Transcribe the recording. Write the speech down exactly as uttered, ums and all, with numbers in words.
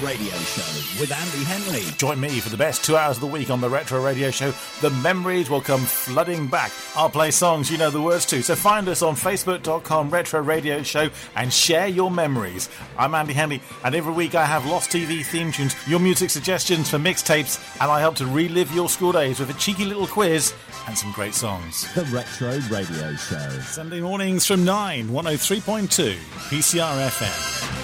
Radio Show with Andy Henley. Join me for the best two hours of the week on the Retro Radio Show. The memories will come flooding back. I'll play songs you know the words to. So find us on facebook dot com Retro Radio Show and share your memories. I'm Andy Henley, and every week I have Lost T V theme tunes, your music suggestions for mixtapes, and I help to relive your school days with a cheeky little quiz and some great songs. The Retro Radio Show. Sunday mornings from nine, one oh three point two P C R F M.